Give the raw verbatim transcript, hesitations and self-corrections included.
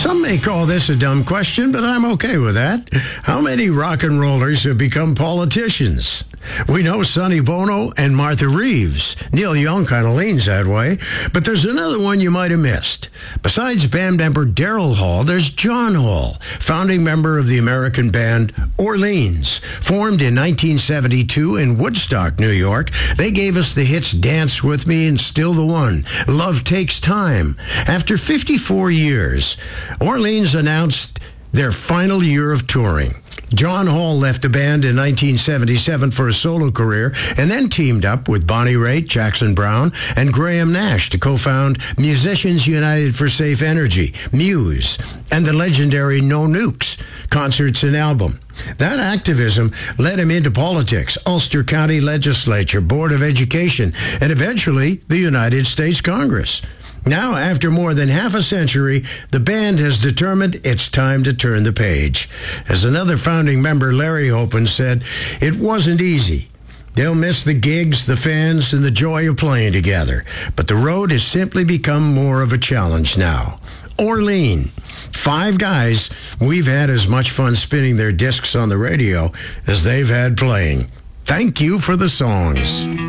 Some may call this a dumb question, but I'm okay with that. How many rock and rollers have become politicians? We know Sonny Bono and Martha Reeves. Neil Young kind of leans that way. But there's another one you might have missed. Besides band member Daryl Hall, there's John Hall, founding member of the American band Orleans. Formed in nineteen seventy-two in Woodstock, New York, they gave us the hits Dance With Me and Still the One, Love Takes Time. After fifty-four years, Orleans announced their final year of touring. John Hall left the band in nineteen seventy-seven for a solo career and then teamed up with Bonnie Raitt, Jackson Browne, and Graham Nash to co-found Musicians United for Safe Energy, Muse, and the legendary No Nukes concerts and album. That activism led him into politics, Ulster County Legislature, Board of Education, and eventually the United States Congress. Now, after more than half a century, the band has determined it's time to turn the page. As another founding member, Larry Hopen, said, it wasn't easy. They'll miss the gigs, the fans, and the joy of playing together. But the road has simply become more of a challenge now. Orleans, five guys, we've had as much fun spinning their discs on the radio as they've had playing. Thank you for the songs.